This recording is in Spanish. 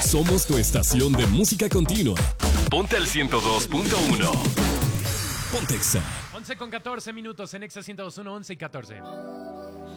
Somos tu estación de música continua. Ponte al 102.1. Ponte Exa. 11 con 14 minutos en Exa 102.1, 11 y 14.